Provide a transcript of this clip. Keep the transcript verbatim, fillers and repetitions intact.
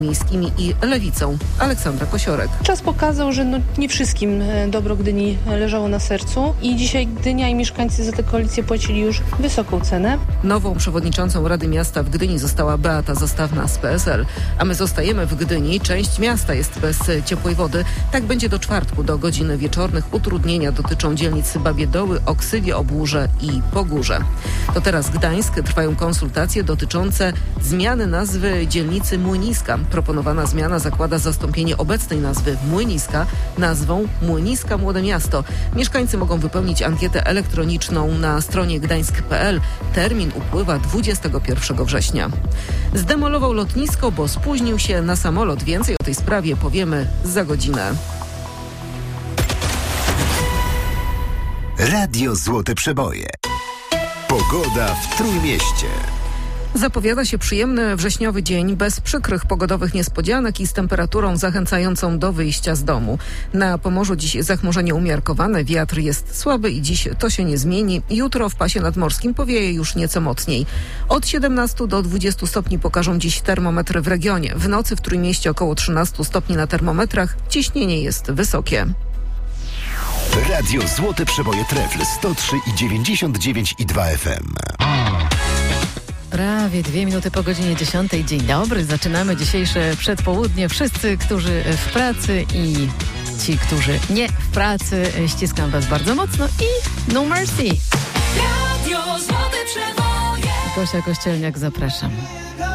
miejskimi i Lewicą. Aleksandra Kosiorek. Czas pokazał, że no nie wszystkim dobro Gdyni leżało na sercu i dzisiaj Gdynia i mieszkańcy za tę koalicję płacili już wysoką cenę. Nową przewodniczącą Rady Miasta w Gdyni została Beata Zastawna z P S L, a my zostajemy w Gdyni. Część miasta jest bez ciepłej wody. Tak będzie do czwartku, do godziny wieczornych. Utrudnienia dotyczą dzielnic Babie Doły, Oksywie, Obłórze i Pogórze. To teraz Gdańsk. Trwają konsultacje dotyczące zmiany nazwy dzielnicy Młyniska. Proponowana zmiana zakłada zastąpienie obecnej nazwy Młyniska nazwą Młyniska Młode Miasto. Mieszkańcy mogą wypełnić ankietę elektroniczną na stronie gdańsk kropka p l. Termin upływa dwudziestego pierwszego września. Zdemolował lotnisko, bo spóźnił się na samolot. Więcej o tej sprawie powiemy za godzinę. Radio Złote Przeboje. Pogoda w Trójmieście. Zapowiada się przyjemny wrześniowy dzień bez przykrych pogodowych niespodzianek i z temperaturą zachęcającą do wyjścia z domu. Na Pomorzu dziś zachmurzenie umiarkowane, wiatr jest słaby i dziś to się nie zmieni. Jutro w pasie nadmorskim powieje już nieco mocniej. Od siedemnastu do dwudziestu stopni pokażą dziś termometry w regionie. W nocy w Trójmieście około trzynastu stopni na termometrach. Ciśnienie jest wysokie. Radio Złote Przeboje Trefl sto trzy i dziewięćdziesiąt dziewięć i dwa F M. Prawie dwie minuty po godzinie dziesiątej. Dzień dobry. Zaczynamy dzisiejsze przedpołudnie. Wszyscy, którzy w pracy i ci, którzy nie w pracy, ściskam was bardzo mocno i no mercy. Radio Złote Przeboje. Gosia Kościelniak, zapraszam.